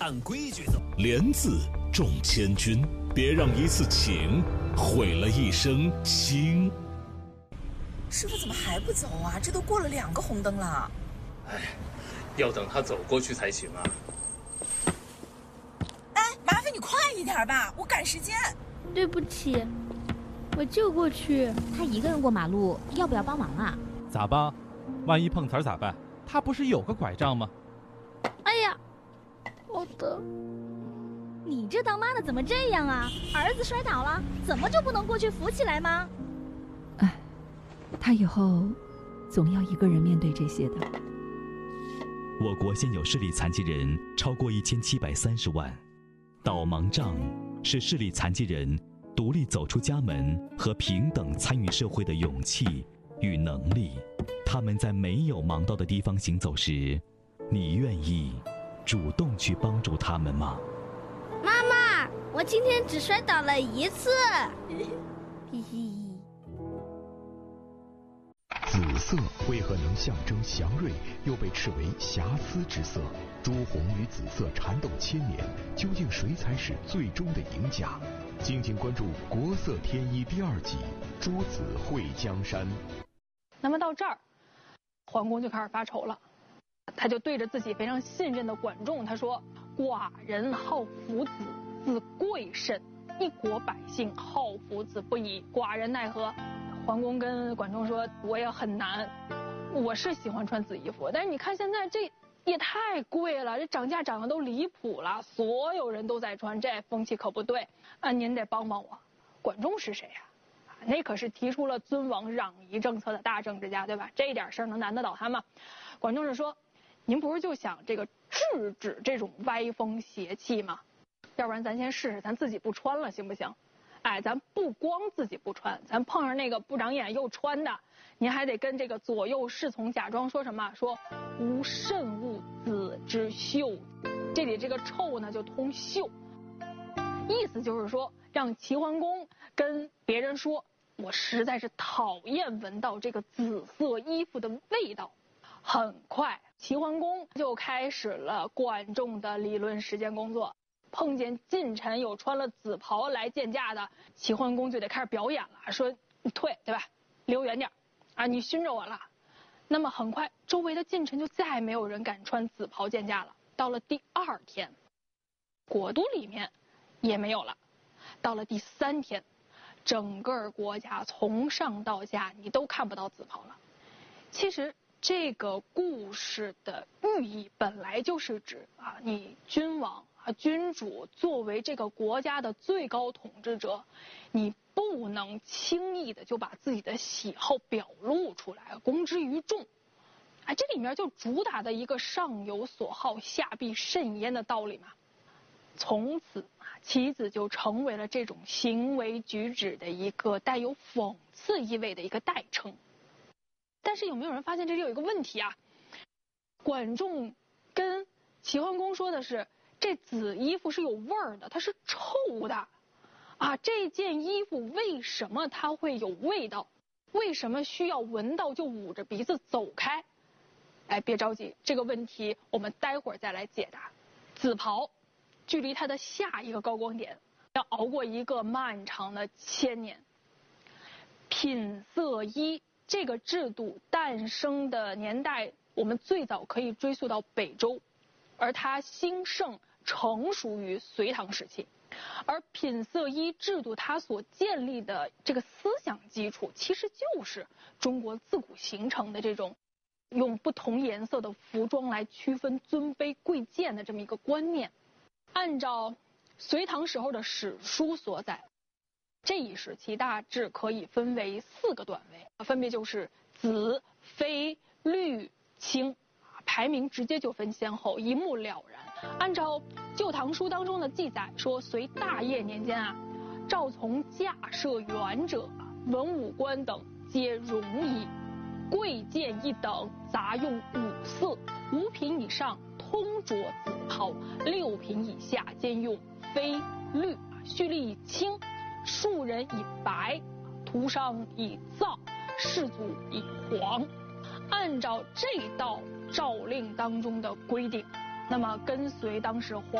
按规矩走。 连字重千钧，别让一次情毁了一生情。 师傅怎么还不走啊？这都过了2个红灯了。 哎，要等他走过去才行啊。 哎，麻烦你快一点吧，我赶时间。 对不起，我就过去。 他一个人过马路，要不要帮忙啊？ 咋帮？万一碰瓷儿咋办？他不是有个拐杖吗？ 哎呀，好的。 你这当妈的怎么这样啊？儿子摔倒了，怎么就不能过去扶起来吗？ 哎，他以后总要一个人面对这些的。 我国现有视力残疾人超过1730万，导盲杖是视力残疾人独立走出家门和平等参与社会的勇气与能力。他们在没有盲道的地方行走时，你愿意主动去帮助他们吗？ 妈妈，我今天只摔倒了1次。 嘿嘿。 紫色为何能象征祥瑞，又被斥为瑕疵之色？朱红与紫色缠斗千年，究竟谁才是最终的赢家？敬请关注《国色天一》第2集《朱紫会江山》。 那么到这儿，桓公就开始发愁了，他就对着自己非常信任的管仲，他说：“寡人好夫子，子贵甚，一国百姓好夫子不已，寡人奈何？”桓公跟管仲说：“我也很难，我是喜欢穿紫衣服，但是你看现在这也太贵了，这涨价涨得都离谱了，所有人都在穿，这风气可不对啊！您得帮帮我。”管仲是谁呀？那可是提出了尊王攘夷政策的大政治家，对吧？这点事儿能难得倒他吗？管仲是说：“您不是就想这个制止这种歪风邪气吗？要不然咱先试试，咱自己不穿了，行不行？哎，咱不光自己不穿，咱碰上那个不长眼又穿的，您还得跟这个左右侍从假装说什么？说无甚恶子之秀，这里这个臭呢就通秀，意思就是说让齐桓公跟别人说，我实在是讨厌闻到这个紫色衣服的味道。”很快，齐桓公就开始了管仲的理论实践工作。碰见近臣有穿了紫袍来见驾的，齐桓公就得开始表演了，说你退，对吧？离我远点啊！你熏着我了。那么很快，周围的近臣就再没有人敢穿紫袍见驾了。到了第2天，国都里面也没有了。到了第3天，整个国家从上到下你都看不到紫袍了。其实这个故事的寓意本来就是指啊，你君王君主作为这个国家的最高统治者，你不能轻易的就把自己的喜好表露出来，公之于众。哎，这里面就主打的一个上有所好，下必甚焉的道理嘛。从此，棋子就成为了这种行为举止的一个带有讽刺意味的一个代称。但是有没有人发现这里有一个问题啊？管仲跟齐桓公说的是，这紫衣服是有味儿的，它是臭的，啊，这件衣服为什么它会有味道？为什么需要闻到就捂着鼻子走开？哎，别着急，这个问题我们待会儿再来解答。紫袍距离它的下一个高光点要熬过一个漫长的1000年。品色衣这个制度诞生的年代，我们最早可以追溯到北周，而它兴盛成熟于隋唐时期。而品色衣制度它所建立的这个思想基础，其实就是中国自古形成的这种用不同颜色的服装来区分尊卑贵贱的这么一个观念。按照隋唐时候的史书所载，这一时期大致可以分为4个段位，分别就是紫、绯、绿、青，排名直接就分先后，一目了然。按照《旧唐书》当中的记载说，隋大业年间啊，赵从驾设员者，文武官等皆戎衣，贵贱一等，杂用5色，5品以上通着紫袍，6品以下兼用绯、绿，蓄力以青，庶人以白，徒商以皂，士族以黄。按照这道诏令当中的规定，那么跟随当时